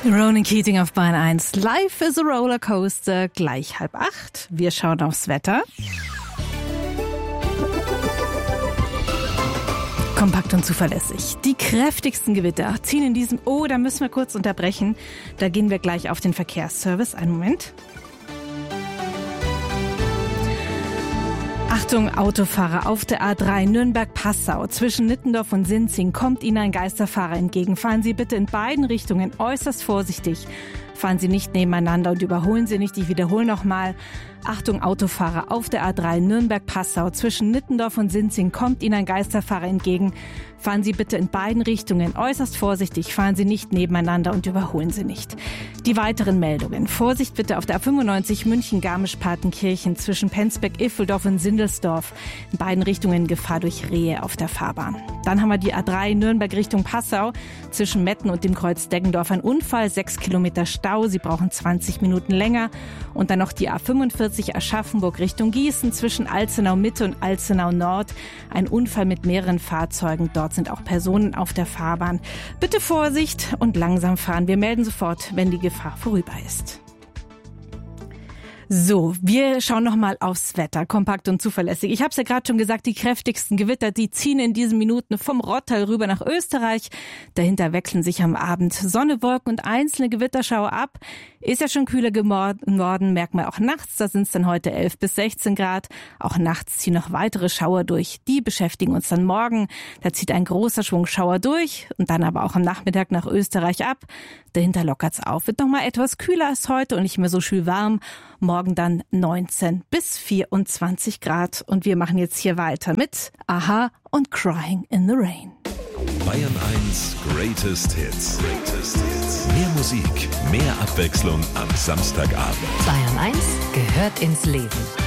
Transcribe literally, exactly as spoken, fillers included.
Ronan Keating auf Bahn eins. Life is a Rollercoaster. Gleich halb acht. Wir schauen aufs Wetter. Kompakt und zuverlässig. Die kräftigsten Gewitter ziehen in diesem... Oh, da müssen wir kurz unterbrechen. Da gehen wir gleich auf den Verkehrsservice. Einen Moment. Achtung, Autofahrer auf der A drei Nürnberg-Passau. Zwischen Nittendorf und Sinzing kommt Ihnen ein Geisterfahrer entgegen. Fahren Sie bitte in beiden Richtungen äußerst vorsichtig. Fahren Sie nicht nebeneinander und überholen Sie nicht. Ich wiederhole nochmal. Achtung, Autofahrer auf der A drei Nürnberg-Passau. Zwischen Nittendorf und Sinzing kommt Ihnen ein Geisterfahrer entgegen. Fahren Sie bitte in beiden Richtungen äußerst vorsichtig. Fahren Sie nicht nebeneinander und überholen Sie nicht. Die weiteren Meldungen. Vorsicht bitte auf der A fünfundneunzig München-Garmisch-Partenkirchen zwischen Penzberg-Iffeldorf und Sindelsdorf. In beiden Richtungen Gefahr durch Rehe auf der Fahrbahn. Dann haben wir die A drei Nürnberg Richtung Passau. Zwischen Metten und dem Kreuz Deggendorf ein Unfall, sechs Kilometer Stau. Sie brauchen zwanzig Minuten länger. Und dann noch die A fünfundvierzig Aschaffenburg Richtung Gießen zwischen Alzenau Mitte und Alzenau Nord. Ein Unfall mit mehreren Fahrzeugen. Dort sind auch Personen auf der Fahrbahn. Bitte Vorsicht und langsam fahren. Wir melden sofort, wenn die Gefahr vorüber ist. So, wir schauen nochmal aufs Wetter, kompakt und zuverlässig. Ich habe es ja gerade schon gesagt, die kräftigsten Gewitter, die ziehen in diesen Minuten vom Rottal rüber nach Österreich. Dahinter wechseln sich am Abend Sonne, Wolken und einzelne Gewitterschauer ab. Ist ja schon kühler geworden, merkt man auch nachts, da sind es dann heute elf bis sechzehn Grad. Auch nachts ziehen noch weitere Schauer durch, die beschäftigen uns dann morgen. Da zieht ein großer Schwung Schauer durch und dann aber auch am Nachmittag nach Österreich ab. Dahinter lockert's auf, wird nochmal etwas kühler als heute und nicht mehr so schön warm. Morgen dann neunzehn bis vierundzwanzig Grad. Und wir machen jetzt hier weiter mit Aha und Crying in the Rain. Bayern eins Greatest Hits. Greatest Hits. Mehr Musik, mehr Abwechslung am Samstagabend. Bayern eins gehört ins Leben.